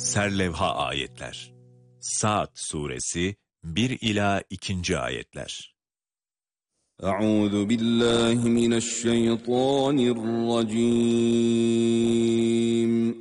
Serlevha ayetler. Sa'd suresi 1 ila 2. ayetler. Euzu billahi mineşşeytanirracim.